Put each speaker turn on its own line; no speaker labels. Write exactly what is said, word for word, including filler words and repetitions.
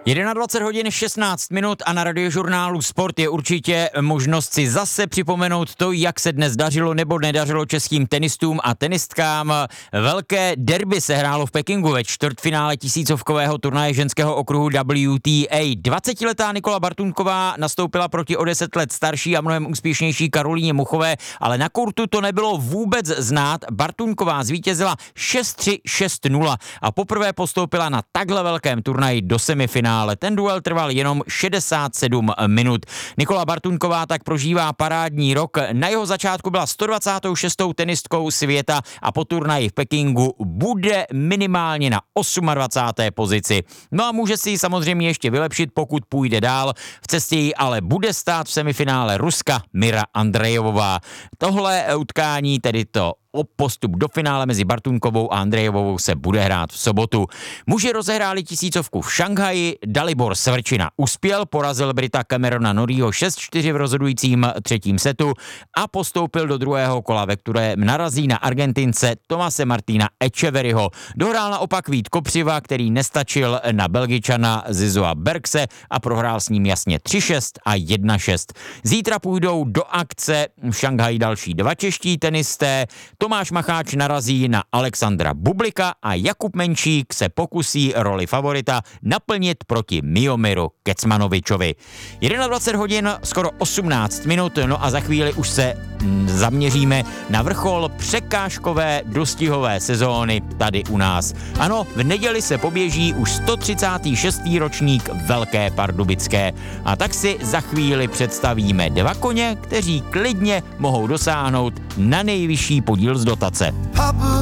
dvacet jedna hodin šestnáct minut a na Radiožurnálu Sport je určitě možnost si zase připomenout to, jak se dnes dařilo nebo nedařilo českým tenistům a tenistkám. Velké derby se hrálo v Pekingu ve čtvrtfinále tisícovkového turnaje ženského okruhu W T A. dvacetiletá Nikola Bartůnková nastoupila proti o deset let starší a mnohem úspěšnější Karolíně Muchové, ale na kurtu to nebylo vůbec znát. Bartůnková zvítězila šest tři, šest nula a poprvé postoupila na takhle velkém turnaji do semifinále. Ten duel trval jenom šedesát sedm minut. Nikola Bartůnková tak prožívá parádní rok. Na jeho začátku byla sto dvacátou šestou tenistkou světa a po turnaji v Pekingu bude minimálně na dvacáté osmé pozici. No a může si ji samozřejmě ještě vylepšit, pokud půjde dál. V cestě jí ale bude stát v semifinále Ruska Mira Andrejevová. Tohle utkání, tedy to o postup do finále mezi Bartůnkovou a Andrejevovou, se bude hrát v sobotu. Muži rozehráli tisícovku v Šanghaji, Dalibor Svrčina uspěl, porazil Brita Camerona Norrieho šest čtyři v rozhodujícím třetím setu a postoupil do druhého kola, ve kterém narazí na Argentince Tomase Martina Echeverryho. Dohrál naopak Vít Kopřiva, který nestačil na Belgičana Zizoa Bergse a prohrál s ním jasně tři šest a jedna šest. Zítra půjdou do akce v Šanghaji další dva čeští tenisté. Tomáš Macháč narazí na Alexandra Bublika a Jakub Menšík se pokusí roli favorita naplnit proti Miomiru Kecmanovičovi. dvacet jedna hodin, skoro osmnáct minut, no a za chvíli už se zaměříme na vrchol překážkové dostihové sezóny tady u nás. Ano, v neděli se poběží už sto třicátý šestý ročník Velké Pardubické. A tak si za chvíli představíme dva koně, kteří klidně mohou dosáhnout na nejvyšší podíl z dotace.